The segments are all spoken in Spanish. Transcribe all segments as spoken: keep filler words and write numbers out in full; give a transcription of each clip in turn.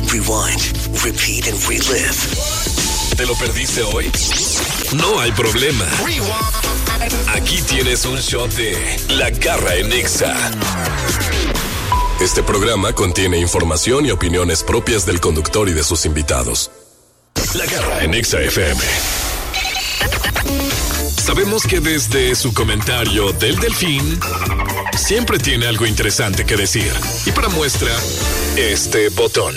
rewind, repeat and relive. ¿Te lo perdiste hoy? No hay problema. Aquí tienes un shot de La Garra en Exa. Este programa contiene información y opiniones propias del conductor y de sus invitados. La Garra en Exa F M. Sabemos que desde su comentario del Delfín siempre tiene algo interesante que decir. Y para muestra, este botón.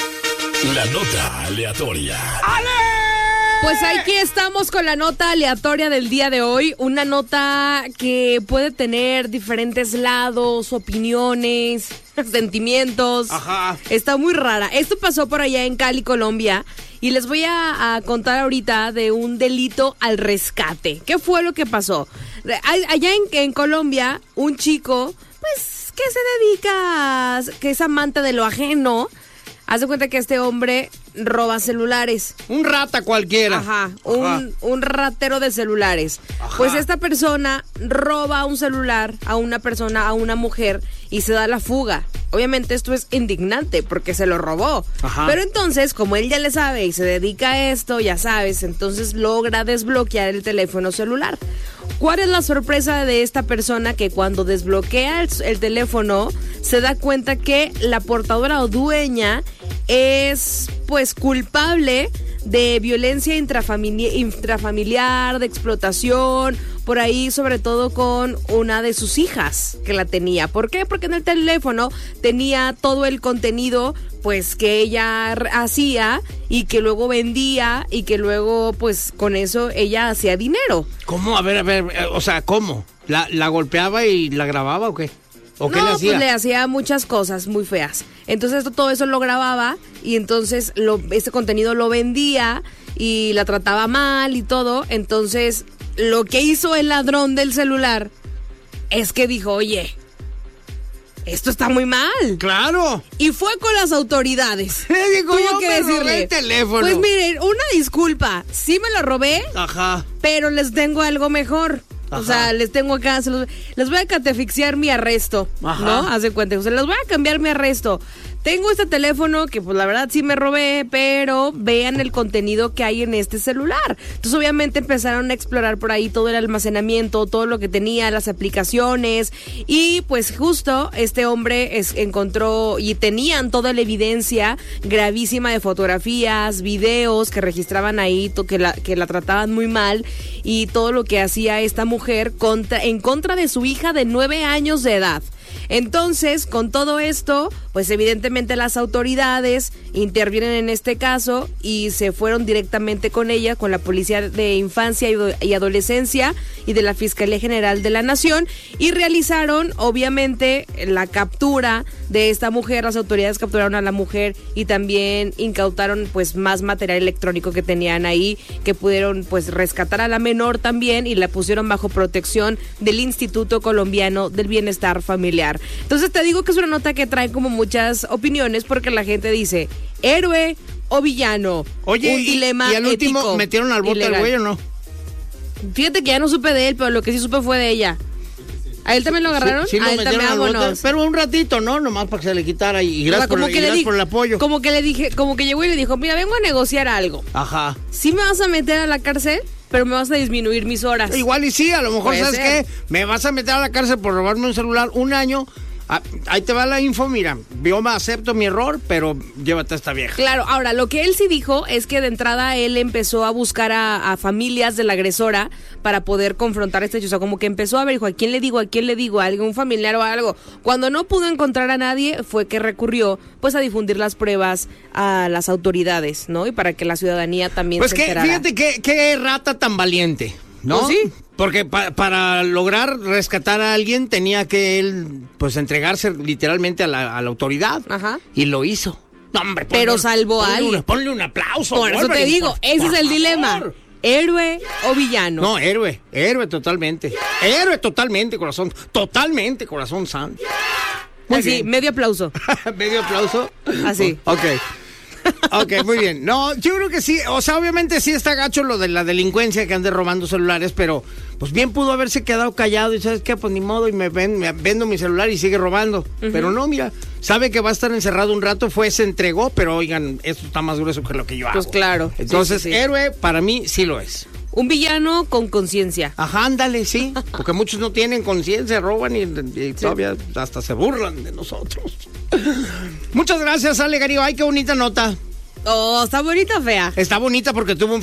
La nota aleatoria. ¡Ale! Pues aquí estamos con la nota aleatoria del día de hoy. Una nota que puede tener diferentes lados, opiniones, sentimientos. Ajá. Está muy rara. Esto pasó por allá en Cali, Colombia. Y les voy a, a contar ahorita de un delito al rescate. ¿Qué fue lo que pasó? Allá en, en Colombia, un chico, pues, que se dedica, a, que es amante de lo ajeno. Haz de cuenta que este hombre roba celulares. Un rata cualquiera. Ajá, un, Ajá. un ratero de celulares. Ajá. Pues esta persona roba un celular a una persona, a una mujer, y se da la fuga. Obviamente esto es indignante porque se lo robó. Ajá. Pero entonces, como él ya le sabe y se dedica a esto, ya sabes, entonces logra desbloquear el teléfono celular. ¿Cuál es la sorpresa de esta persona? Que cuando desbloquea el, el teléfono se da cuenta que la portadora o dueña es pues culpable de violencia intrafamili- intrafamiliar, de explotación, por ahí sobre todo con una de sus hijas que la tenía. ¿Por qué? Porque en el teléfono tenía todo el contenido pues que ella hacía y que luego vendía y que luego pues con eso ella hacía dinero. ¿Cómo? A ver, a ver, o sea, ¿cómo? ¿La, la golpeaba y la grababa o qué? ¿O qué no, le hacía? Pues le hacía muchas cosas muy feas. Entonces esto, todo eso lo grababa y entonces lo, este contenido lo vendía y la trataba mal y todo. Entonces lo que hizo el ladrón del celular es que dijo, oye, esto está muy mal. ¡Claro! Y fue con las autoridades. Le digo, Tuvo yo que me decirle, robé el teléfono. Pues miren, una disculpa, sí me lo robé. Ajá. Pero les tengo algo mejor. Ajá. O sea, les tengo acá, se los, les voy a catefixiar mi arresto. Ajá. ¿No? Haz de cuenta, o sea, les voy a cambiar mi arresto. Tengo este teléfono que pues la verdad sí me robé, pero vean el contenido que hay en este celular. Entonces obviamente empezaron a explorar por ahí todo el almacenamiento, todo lo que tenía, las aplicaciones, y pues justo este hombre es, encontró y tenían toda la evidencia gravísima de fotografías, videos que registraban ahí, to, que, la, que la trataban muy mal, y todo lo que hacía esta mujer contra, en contra de su hija de nueve años de edad. Entonces, con todo esto, pues evidentemente las autoridades intervienen en este caso y se fueron directamente con ella, con la Policía de Infancia y Adolescencia y de la Fiscalía General de la Nación, y realizaron, obviamente, la captura de esta mujer. Las autoridades capturaron a la mujer y también incautaron, pues, más material electrónico que tenían ahí, que pudieron, pues, rescatar a la menor también, y la pusieron bajo protección del Instituto Colombiano del Bienestar Familiar. Entonces te digo que es una nota que trae como muchas opiniones, porque la gente dice, héroe o villano. Oye, un y, dilema y al último ético, metieron al bote al güey, ¿o no? Fíjate que ya no supe de él, pero lo que sí supe fue de ella. ¿A él también lo agarraron? Sí, sí, lo a él metieron también, al bote, vámonos. pero un ratito, ¿no? Nomás para que se le quitara, y gracias, como por, que y le gracias di, por el apoyo. Como que le dije, como que llegó y le dijo, mira, vengo a negociar algo. Ajá. Sí me vas a meter a la cárcel, pero me vas a disminuir mis horas. Igual y sí, a lo mejor, Puede ¿sabes ser. qué? Me vas a meter a la cárcel por robarme un celular un año. Ah, ahí te va la info, mira, yo me acepto mi error, pero llévate a esta vieja. Claro, ahora, lo que él sí dijo es que de entrada él empezó a buscar a, a familias de la agresora para poder confrontar este hecho. O sea, como que empezó a ver, dijo, ¿a quién le digo? ¿A quién le digo? ¿A algún familiar o algo? Cuando no pudo encontrar a nadie, fue que recurrió, pues, a difundir las pruebas a las autoridades, ¿no? Y para que la ciudadanía también pues se que, enterara. fíjate qué, qué rata tan valiente, ¿no? Pues sí. Porque pa- para lograr rescatar a alguien tenía que él, pues, entregarse literalmente a la, a la autoridad. Ajá. Y lo hizo. No, hombre, ponle, Pero salvó ponle a alguien. Una, ponle un aplauso. Por eso te Wolverine, digo, por- ese por es el favor. dilema. ¿Héroe o villano? No, héroe, héroe totalmente. Héroe totalmente, corazón. Totalmente, corazón santo. Muy Así, bien. medio aplauso. Medio aplauso. Así. Ok. Ok, muy bien. No, yo creo que sí, o sea, obviamente sí está gacho lo de la delincuencia que ande robando celulares, pero pues bien pudo haberse quedado callado y ¿sabes qué? Pues ni modo y me, ven, me vendo mi celular y sigue robando. Uh-huh. Pero no, mira, sabe que va a estar encerrado un rato, fue, se entregó, pero oigan, esto está más grueso que lo que yo hago. Pues claro. Entonces, sí, sí, sí. héroe para mí sí lo es. Un villano con conciencia. Ajá, ándale, sí. Porque muchos no tienen conciencia, roban y, y sí. todavía hasta se burlan de nosotros. Muchas gracias, Ale Gario. Ay, qué bonita nota. Oh, está bonita o fea. Está bonita porque tuvo un